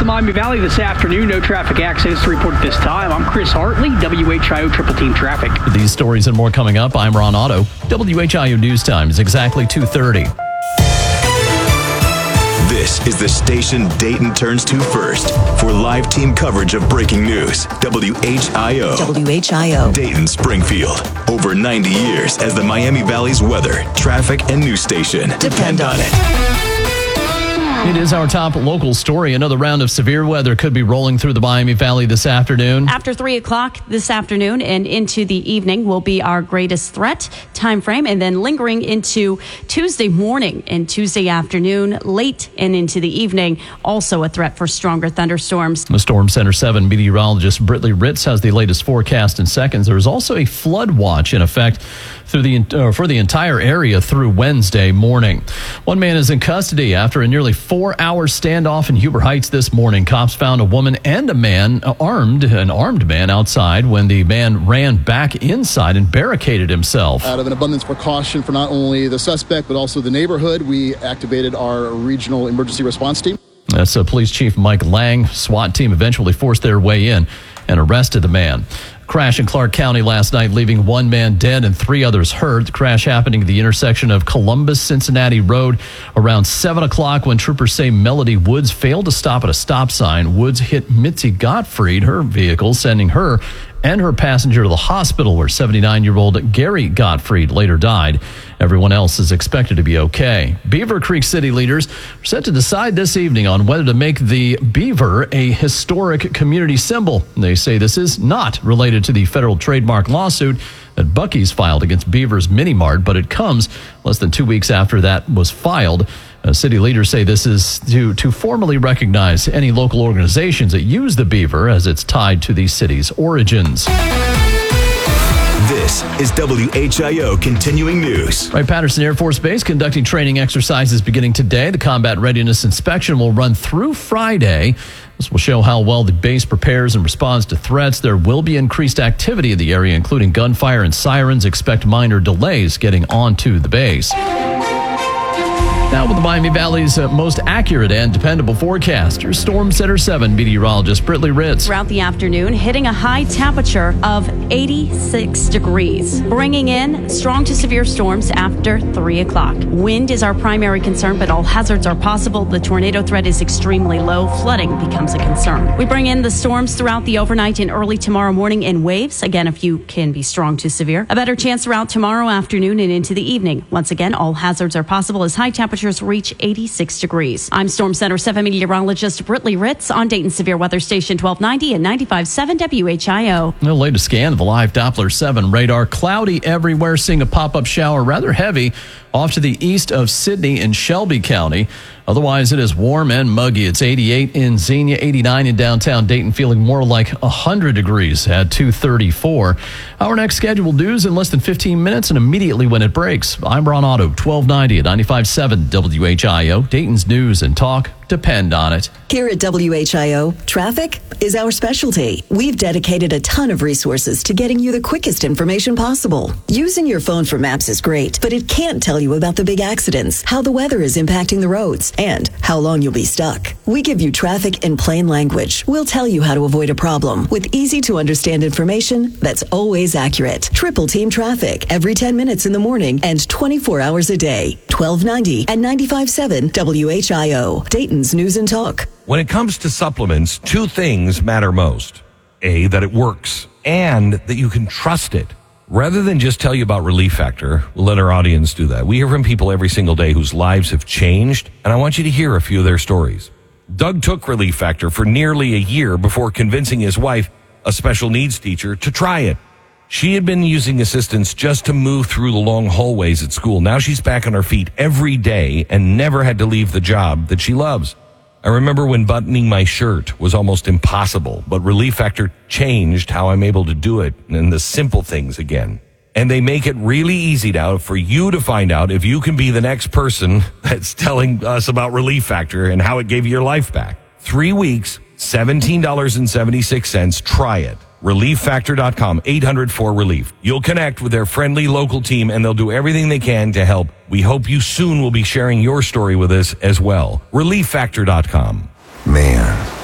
the Miami Valley this afternoon. No traffic accidents to report at this time. I'm Chris Hartley, WHIO Triple Team Traffic. These stories and more coming up. I'm Ron Otto. WHIO News Time is exactly 2:30. This is the station Dayton turns to first for live team coverage of breaking news. WHIO. WHIO. Dayton Springfield. Over 90 years as the Miami Valley's weather, traffic, and news station. Depend on it. It is our top local story. Another round of severe weather could be rolling through the Miami Valley this afternoon. After 3 o'clock this afternoon and into the evening will be our greatest threat time frame, and then lingering into Tuesday morning and Tuesday afternoon, late and into the evening, also a threat for stronger thunderstorms. The Storm Center 7 meteorologist Britley Ritz has the latest forecast in seconds. There is also a flood watch in effect for the entire area through Wednesday morning. One man is in custody after a nearly 4-hour standoff in Huber Heights this morning. Cops found a woman and a man, an armed man outside when the man ran back inside and barricaded himself. Out of an abundance of precaution for not only the suspect but also the neighborhood, we activated our regional emergency response team. That's Police Chief Mike Lang. SWAT team eventually forced their way in and arrested the man. Crash in Clark County last night, leaving one man dead and 3 others hurt. The crash happening at the intersection of Columbus-Cincinnati Road around 7 o'clock when troopers say Melody Woods failed to stop at a stop sign. Woods hit Mitzi Gottfried, her vehicle, sending her and her passenger to the hospital, where 79-year-old Gary Gottfried later died. Everyone else is expected to be okay. Beaver Creek city leaders are set to decide this evening on whether to make the beaver a historic community symbol. They say this is not related to the federal trademark lawsuit that Buc-ee's filed against Beaver's Mini Mart, but it comes less than 2 weeks after that was filed. City leaders say this is to formally recognize any local organizations that use the beaver as it's tied to the city's origins. This is WHIO Continuing News. Wright-Patterson Air Force Base conducting training exercises beginning today. The combat readiness inspection will run through Friday. This will show how well the base prepares and responds to threats. There will be increased activity in the area, including gunfire and sirens. Expect minor delays getting onto the base. Now with the Miami Valley's most accurate and dependable forecast, your Storm Center 7 meteorologist Britley Ritz. Throughout the afternoon, hitting a high temperature of 86 degrees, bringing in strong to severe storms after 3 o'clock. Wind is our primary concern, but all hazards are possible. The tornado threat is extremely low. Flooding becomes a concern. We bring in the storms throughout the overnight and early tomorrow morning in waves. Again, a few can be strong to severe. A better chance throughout tomorrow afternoon and into the evening. Once again, all hazards are possible as high temperatures reach 86 degrees. I'm Storm Center 7 meteorologist Britley Ritz on Dayton Severe Weather Station 1290 and 95.7 WHIO. The latest scan of the live Doppler 7 radar. Cloudy everywhere, seeing a pop-up shower, rather heavy, off to the east of Sidney in Shelby County. Otherwise, it is warm and muggy. It's 88 in Xenia, 89 in downtown Dayton, feeling more like 100 degrees at 2:34. Our next scheduled news in less than 15 minutes and immediately when it breaks. I'm Ron Otto, 1290 at 95.7 WHIO. Dayton's news and talk depend on it. Here at WHIO, traffic is our specialty. We've dedicated a ton of resources to getting you the quickest information possible. Using your phone for maps is great, but it can't tell you about the big accidents, how the weather is impacting the roads, and how long you'll be stuck. We give you traffic in plain language. We'll tell you how to avoid a problem with easy-to-understand information that's always accurate. Triple Team Traffic every 10 minutes in the morning and 24 hours a day. 1290 and 95.7 WHIO. Dayton's News and Talk. When it comes to supplements, two things matter most. A, that it works, and that you can trust it. Rather than just tell you about Relief Factor, we'll let our audience do that. We hear from people every single day whose lives have changed, and I want you to hear a few of their stories. Doug took Relief Factor for nearly a year before convincing his wife, a special needs teacher, to try it. She had been using assistance just to move through the long hallways at school. Now she's back on her feet every day and never had to leave the job that she loves. I remember when buttoning my shirt was almost impossible, but Relief Factor changed how I'm able to do it and the simple things again. And they make it really easy now for you to find out if you can be the next person that's telling us about Relief Factor and how it gave you your life back. 3 weeks, $17.76. Try it. ReliefFactor.com, 800-4RELIEF. You'll connect with their friendly local team and they'll do everything they can to help. We hope you soon will be sharing your story with us as well. ReliefFactor.com. Man,